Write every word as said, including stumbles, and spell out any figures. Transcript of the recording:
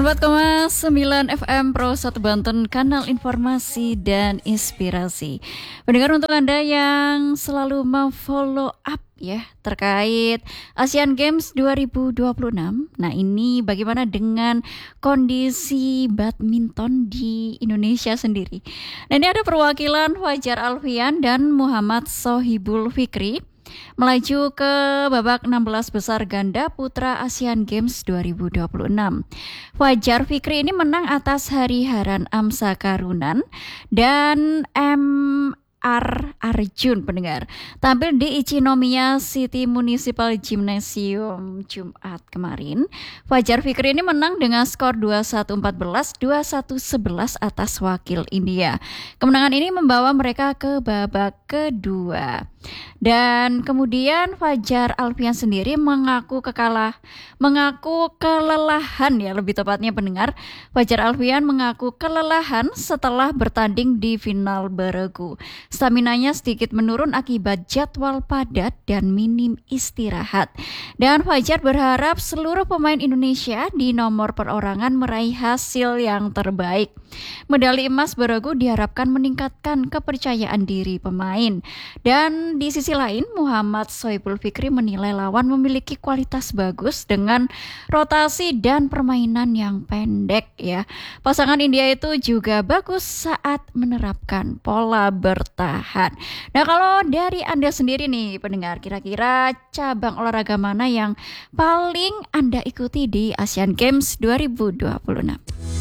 empat koma sembilan F M Pro satu Banten, kanal informasi dan inspirasi. Pendengar, untuk Anda yang selalu mau-follow up ya terkait Asian Games dua ribu dua puluh enam. Nah, ini bagaimana dengan kondisi badminton di Indonesia sendiri. Nah, ini ada perwakilan Fajar Alfian dan Muhammad Sohibul Fikri melaju ke babak enam belas besar ganda putra Asian Games dua ribu dua puluh enam. Fajar Fikri ini menang atas Hariharan Amsakarunan dan M. R. Arjun, pendengar, tampil di Ichinomiya City Municipal Gymnasium Jumat kemarin. Fajar Fikri ini menang dengan skor dua puluh satu empat belas, dua puluh satu sebelas atas wakil India. Kemenangan ini membawa mereka ke babak kedua. Dan kemudian Fajar Alfian sendiri mengaku kekalah, mengaku kelelahan ya lebih tepatnya pendengar. Fajar Alfian mengaku kelelahan setelah bertanding di final beregu. Staminanya sedikit menurun akibat jadwal padat dan minim istirahat. Dan Fajar berharap seluruh pemain Indonesia di nomor perorangan meraih hasil yang terbaik. Medali emas beregu diharapkan meningkatkan kepercayaan diri pemain. Dan di sisi lain, Muhammad Sohibul Fikri menilai lawan memiliki kualitas bagus dengan rotasi dan permainan yang pendek ya. Pasangan India itu juga bagus saat menerapkan pola bertahan. Nah, kalau dari Anda sendiri nih pendengar, kira-kira cabang olahraga mana yang paling Anda ikuti di Asian Games dua ribu dua puluh enam?